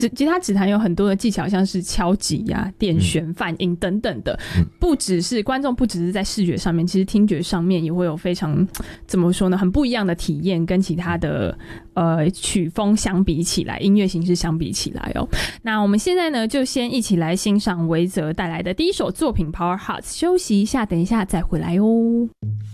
吉他指弹有很多的技巧，像是敲击啊、电弦、泛音等等的，不只是观众，不只是在视觉上面，其实听觉上面也会有非常怎么说呢，很不一样的体验，跟其他的曲风相比起来，音乐形式相比起来哦。那我们现在呢，就先一起来欣赏维泽带来的第一首作品《Powerhouse》，休息一下，等一下再回来哦。